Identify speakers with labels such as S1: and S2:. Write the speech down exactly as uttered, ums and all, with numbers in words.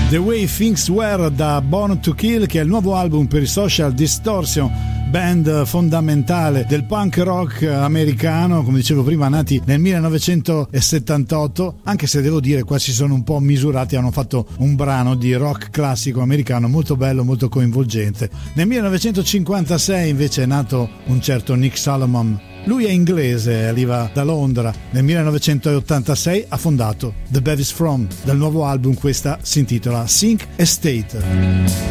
S1: The Way Things Were da Born to Kill, che è il nuovo album per i Social Distortion, band fondamentale del punk rock americano, come dicevo prima, nati nel millenovecentosettantotto, anche se devo dire qua si sono un po' misurati, hanno fatto un brano di rock classico americano molto bello, molto coinvolgente. Nel millenovecentocinquantasei invece è nato un certo Nick Solomon. Lui è inglese, arriva da Londra. Nel millenovecentottantasei ha fondato The Bevis From. Dal nuovo album questa si intitola Sink Estate.